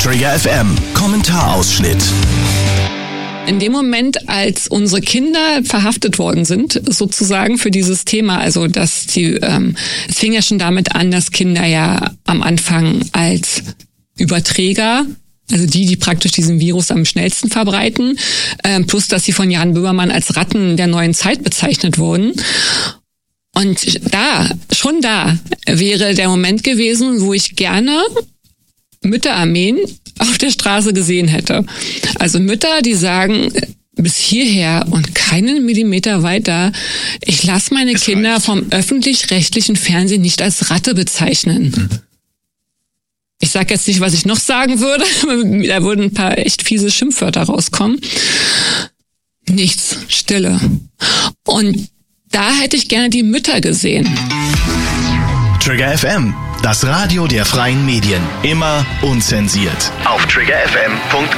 Trigger FM Kommentarausschnitt. In dem Moment, als unsere Kinder verhaftet worden sind, sozusagen für dieses Thema, also dass es fing ja schon damit an, dass Kinder ja am Anfang als Überträger, also die praktisch diesen Virus am schnellsten verbreiten, plus dass sie von Jan Böhmermann als Ratten der neuen Zeit bezeichnet wurden. Und schon da wäre der Moment gewesen, wo ich gerne Mütterarmeen auf der Straße gesehen hätte. Also Mütter, die sagen, bis hierher und keinen Millimeter weiter, ich lasse meine Kinder vom öffentlich-rechtlichen Fernsehen nicht als Ratte bezeichnen. Ich sage jetzt nicht, was ich noch sagen würde, da würden ein paar echt fiese Schimpfwörter rauskommen. Nichts, Stille. Und da hätte ich gerne die Mütter gesehen. Trigger FM, das Radio der freien Medien. Immer unzensiert. Auf triggerfm.com.